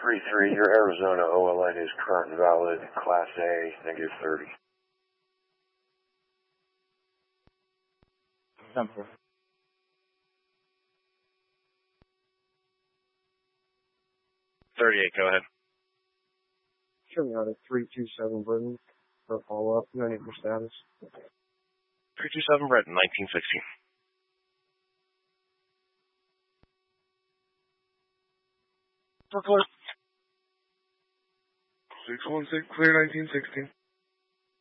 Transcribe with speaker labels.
Speaker 1: 3-3, your Arizona OLN is current and valid, Class A, -30.
Speaker 2: Number.
Speaker 3: Go ahead.
Speaker 4: Show me out of 327 Britain for a follow-up. You don't need your status.
Speaker 3: 327 Britain, 1960.
Speaker 5: Report. 616, clear 1916.